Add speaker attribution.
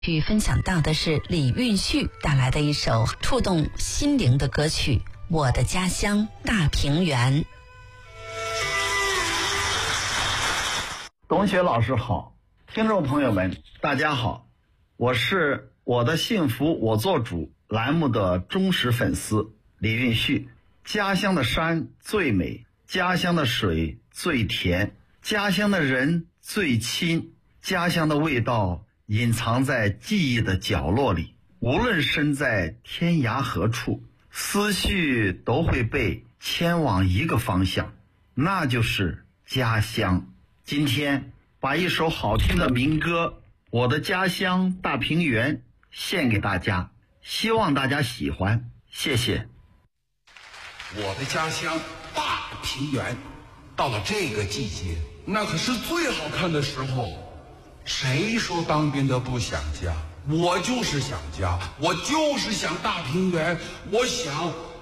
Speaker 1: 去分享到的是李运旭带来的一首触动心灵的歌曲《我的家乡大平原》。
Speaker 2: 董雪老师好，听众朋友们大家好，我是我的幸福我做主栏目的忠实粉丝李运旭。家乡的山最美，家乡的水最甜，家乡的人最亲，家乡的味道隐藏在记忆的角落里，无论身在天涯何处，思绪都会被牵往一个方向，那就是家乡。今天把一首好听的民歌《我的家乡大平原》献给大家，希望大家喜欢，谢谢。
Speaker 3: 我的家乡大平原，到了这个季节，那可是最好看的时候。谁说当兵的不想家？我就是想家，我就是想大平原，我想